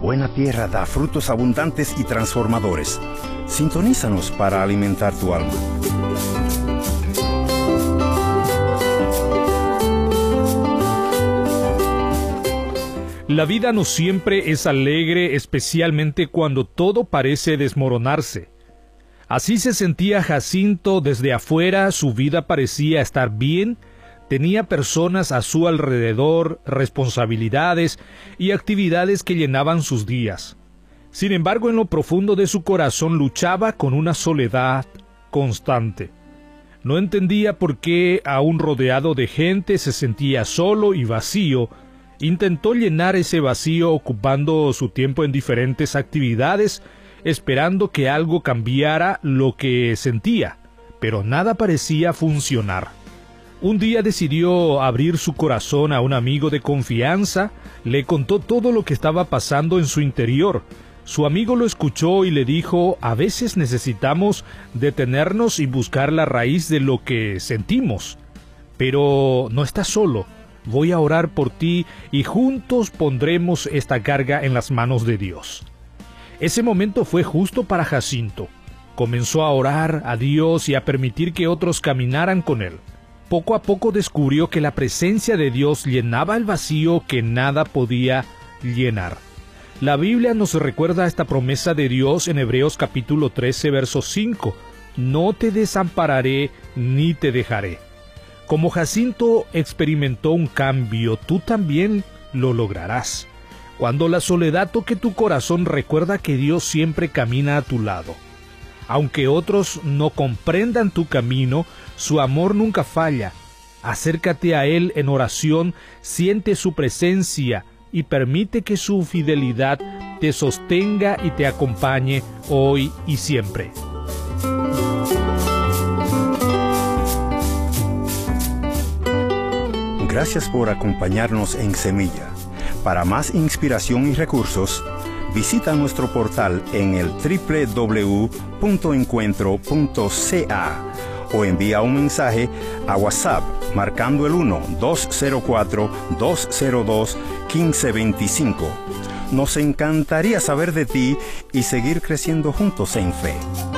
buena tierra da frutos abundantes y transformadores. Sintonízanos para alimentar tu alma. La vida no siempre es alegre, especialmente cuando todo parece desmoronarse. Así se sentía Jacinto desde afuera. Su vida parecía estar bien, tenía personas a su alrededor, responsabilidades y actividades que llenaban sus días. Sin embargo, en lo profundo de su corazón luchaba con una soledad constante. No entendía por qué, aún rodeado de gente, se sentía solo y vacío. Intentó llenar ese vacío ocupando su tiempo en diferentes actividades, esperando que algo cambiara lo que sentía, pero nada parecía funcionar. Un día decidió abrir su corazón a un amigo de confianza, le contó todo lo que estaba pasando en su interior. Su amigo lo escuchó y le dijo: a veces necesitamos detenernos y buscar la raíz de lo que sentimos. Pero no estás solo. Voy a orar por ti y juntos pondremos esta carga en las manos de Dios. Ese momento fue justo para Jacinto. Comenzó a orar a Dios y a permitir que otros caminaran con él. Poco a poco descubrió que la presencia de Dios llenaba el vacío que nada podía llenar. La Biblia nos recuerda esta promesa de Dios en Hebreos capítulo 13, verso 5. No te desampararé ni te dejaré. Como Jacinto experimentó un cambio, tú también lo lograrás. Cuando la soledad toque tu corazón, recuerda que Dios siempre camina a tu lado. Aunque otros no comprendan tu camino, su amor nunca falla. Acércate a Él en oración, siente su presencia y permite que su fidelidad te sostenga y te acompañe hoy y siempre. Gracias por acompañarnos en Semilla. Para más inspiración y recursos, visita nuestro portal en el www.encuentro.ca o envía un mensaje a WhatsApp marcando el 1-204-202-1525. Nos encantaría saber de ti y seguir creciendo juntos en fe.